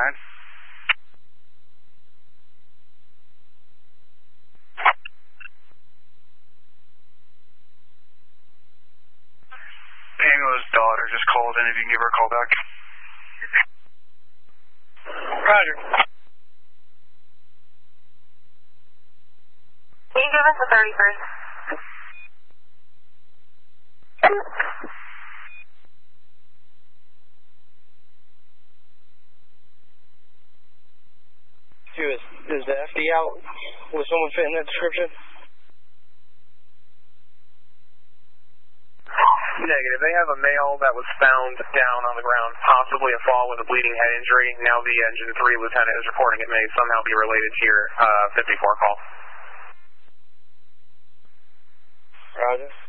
9. Tango's daughter just called in. If you can give her a call back. Roger. Can you give us the 31st? Is the FD out? Was someone fitting that description? Negative. They have a male that was found down on the ground, possibly a fall with a bleeding head injury. Now the Engine 3 lieutenant is reporting it may somehow be related to your 54 call. Roger.